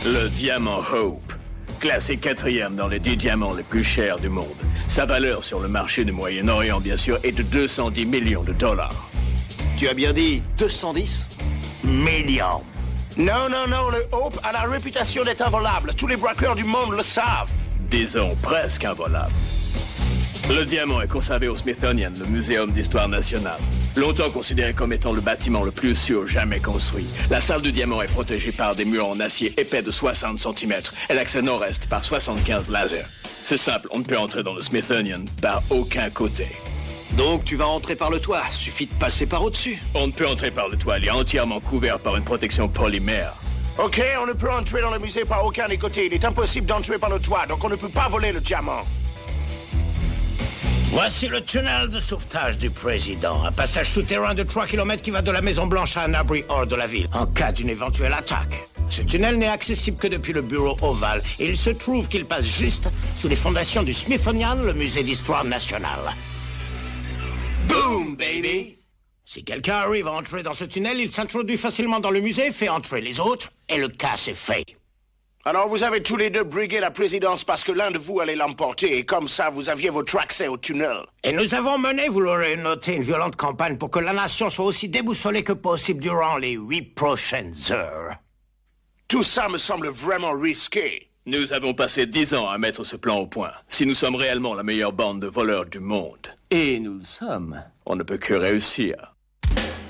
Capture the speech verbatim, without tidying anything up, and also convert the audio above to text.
Le diamant Hope. Classé quatrième dans les dix diamants les plus chers du monde. Sa valeur sur le marché du Moyen-Orient, bien sûr, est de deux cent dix millions de dollars. Tu as bien dit deux cent dix millions. Non, non, non, le Hope a la réputation d'être involable. Tous les braqueurs du monde le savent. Disons presque involable. Le diamant est conservé au Smithsonian, le Muséum d'Histoire nationale. Longtemps considéré comme étant le bâtiment le plus sûr jamais construit. La salle du diamant est protégée par des murs en acier épais de soixante centimètres et l'accès nord-est par soixante-quinze lasers. C'est simple, on ne peut entrer dans le Smithsonian par aucun côté. Donc tu vas entrer par le toit, suffit de passer par au-dessus. On ne peut entrer par le toit, il est entièrement couvert par une protection polymère. Ok, on ne peut entrer dans le musée par aucun des côtés. Il est impossible d'entrer par le toit, donc on ne peut pas voler le diamant. Voici le tunnel de sauvetage du président. Un passage souterrain de trois kilomètres qui va de la Maison-Blanche à un abri hors de la ville, en cas d'une éventuelle attaque. Ce tunnel n'est accessible que depuis le bureau ovale, et il se trouve qu'il passe juste sous les fondations du Smithsonian, le musée d'histoire nationale. Boom, baby! Si quelqu'un arrive à entrer dans ce tunnel, il s'introduit facilement dans le musée, fait entrer les autres, et le casse est fait. Alors vous avez tous les deux brigué la présidence parce que l'un de vous allait l'emporter, et comme ça, vous aviez votre accès au tunnel. Et nous avons mené, vous l'aurez noté, une violente campagne pour que la nation soit aussi déboussolée que possible durant les huit prochaines heures. Tout ça me semble vraiment risqué. Nous avons passé dix ans à mettre ce plan au point. Si nous sommes réellement la meilleure bande de voleurs du monde, Et nous le sommes. on ne peut que réussir.